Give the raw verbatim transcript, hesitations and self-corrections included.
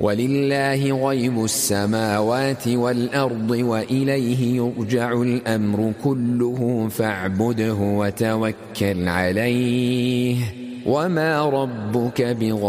ولله غيب السماوات والأرض وإليه يرجع الأمر كله فاعبده وتوكل عليه وما ربك بغير